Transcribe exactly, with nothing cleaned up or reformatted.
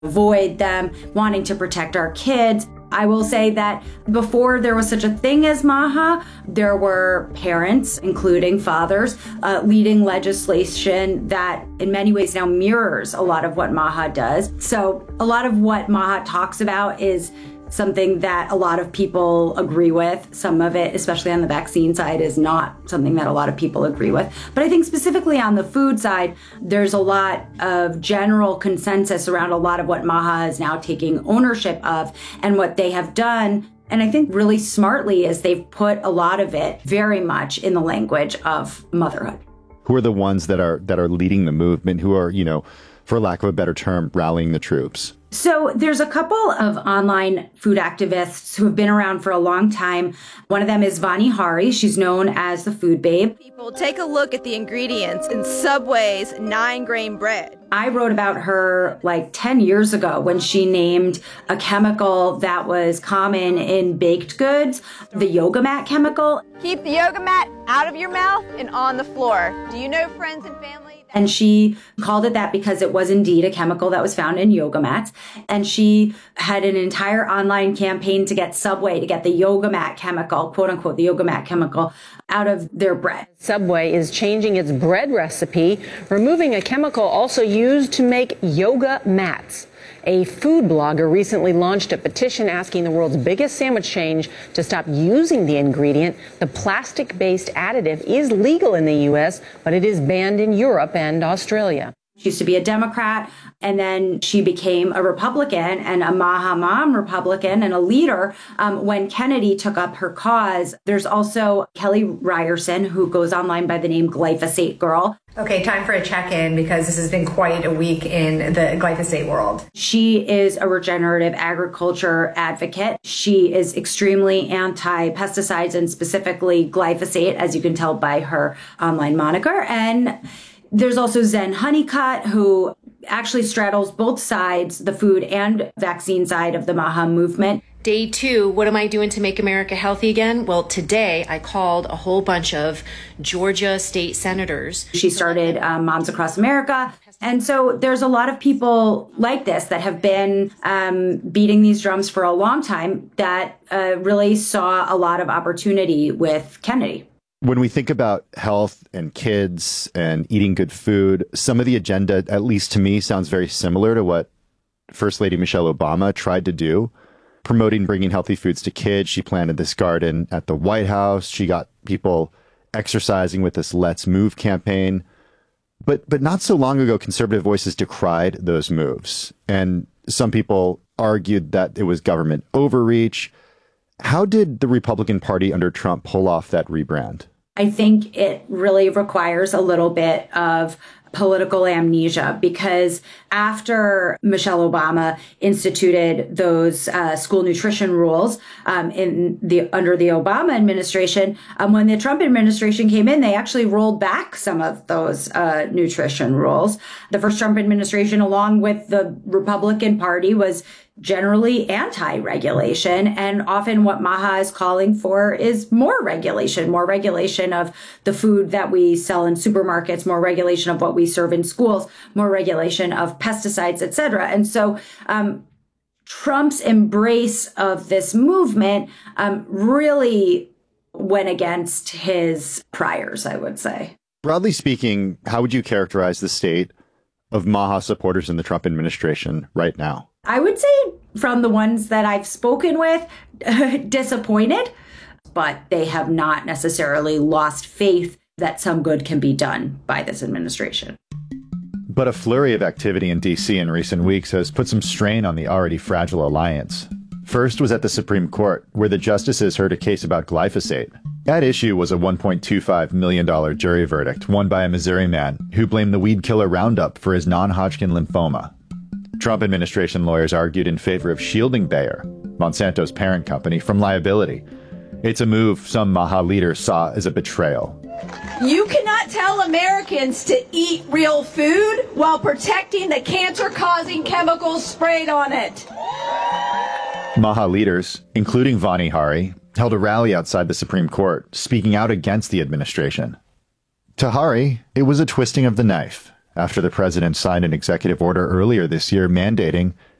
avoid them, wanting to protect our kids. I will say that before there was such a thing as MAHA, there were parents, including fathers, uh, leading legislation that in many ways now mirrors a lot of what MAHA does. So a lot of what MAHA talks about is something that a lot of people agree with. Some of it, especially on the vaccine side, is not something that a lot of people agree with. But I think specifically on the food side, there's a lot of general consensus around a lot of what MAHA is now taking ownership of and what they have done. And I think really smartly is they've put a lot of it very much in the language of motherhood. Who are the ones that are that are leading the movement, who are, you know, for lack of a better term, rallying the troops? So there's a couple of online food activists who have been around for a long time. One of them is Vani Hari. She's known as the Food Babe. People, take a look at the ingredients in Subway's nine-grain bread. I wrote about her like ten years ago when she named a chemical that was common in baked goods, the yoga mat chemical. Keep the yoga mat out of your mouth and on the floor. Do you know, friends and family? And she called it that because it was indeed a chemical that was found in yoga mats. And she had an entire online campaign to get Subway to get the yoga mat chemical, quote unquote, the yoga mat chemical, out of their bread. Subway is changing its bread recipe, removing a chemical also used to make yoga mats. A food blogger recently launched a petition asking the world's biggest sandwich chain to stop using the ingredient. The plastic-based additive is legal in the U S, but it is banned in Europe and Australia. She used to be a Democrat, and then she became a Republican and a MAHA mom Republican and a leader um, when Kennedy took up her cause. There's also Kelly Ryerson, who goes online by the name Glyphosate Girl. Okay, time for a check-in because this has been quite a week in the glyphosate world. She is a regenerative agriculture advocate. She is extremely anti-pesticides and specifically glyphosate, as you can tell by her online moniker. And there's also Zen Honeycutt, who actually straddles both sides, the food and vaccine side of the MAHA movement. Day two, what am I doing to make America healthy again? Well, today I called a whole bunch of Georgia state senators. She started um, Moms Across America. And so there's a lot of people like this that have been um, beating these drums for a long time that uh, really saw a lot of opportunity with Kennedy. When we think about health and kids and eating good food, some of the agenda, at least to me, sounds very similar to what First Lady Michelle Obama tried to do. Promoting bringing healthy foods to kids. She planted this garden at the White House. She got people exercising with this Let's Move campaign. But but not so long ago, conservative voices decried those moves. And some people argued that it was government overreach. How did the Republican Party under Trump pull off that rebrand? I think it really requires a little bit of political amnesia, because after Michelle Obama instituted those uh, school nutrition rules um, in the under the Obama administration, um, when the Trump administration came in, they actually rolled back some of those uh, nutrition rules. The first Trump administration, along with the Republican Party, was generally anti-regulation. And often what MAHA is calling for is more regulation, more regulation of the food that we sell in supermarkets, more regulation of what we serve in schools, more regulation of pesticides, et cetera. And so um, Trump's embrace of this movement um, really went against his priors, I would say. Broadly speaking, how would you characterize the state of MAHA supporters in the Trump administration right now? I would say from the ones that I've spoken with, disappointed, but they have not necessarily lost faith that some good can be done by this administration. But a flurry of activity in D C in recent weeks has put some strain on the already fragile alliance. First was at the Supreme Court, where the justices heard a case about glyphosate. At issue was a one point two five million dollars jury verdict won by a Missouri man who blamed the weed killer Roundup for his non-Hodgkin lymphoma. Trump administration lawyers argued in favor of shielding Bayer, Monsanto's parent company, from liability. It's a move some MAHA leaders saw as a betrayal. You cannot tell Americans to eat real food while protecting the cancer-causing chemicals sprayed on it. MAHA leaders, including Vani Hari, held a rally outside the Supreme Court, speaking out against the administration. To Hari, it was a twisting of the knife. after the president signed an executive order earlier this year mandating